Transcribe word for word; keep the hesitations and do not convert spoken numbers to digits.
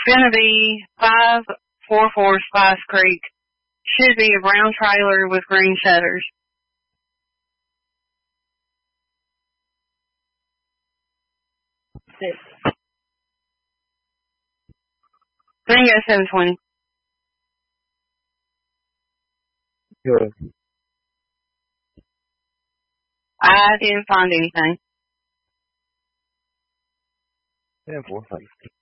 gonna be five four four Spice Creek. Should be a brown trailer with green shutters. Six. Bingo seven twenty. Good. I didn't find anything. Ten four. Thanks.